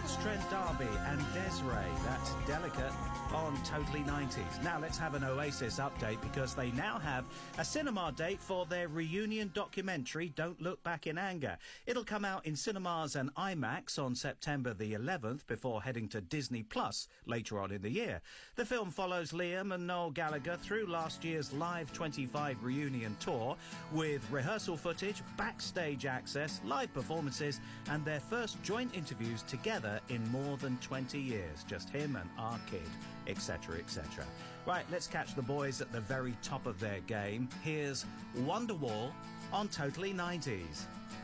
Terence Trent D'Arby and Des'ree. That's Delicate on Totally 90s. Now let's have an Oasis update because they now have a cinema date for their reunion documentary Don't Look Back in Anger. It'll come out in cinemas and IMAX on September the 11th before heading to Disney Plus later on in the year. The film follows Liam and Noel Gallagher through last year's Live 25 reunion tour with rehearsal footage, backstage access, live performances and their first joint interviews together in more than 20 years. Just him and our kid, etc, etc. Right, let's catch the boys at the very top of their game. Here's Wonderwall on Totally 90s.